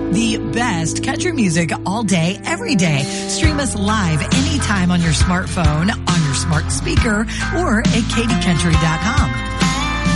The best country music all day, every day. Stream us live anytime on your smartphone, on your smart speaker, or at katiecountry.com.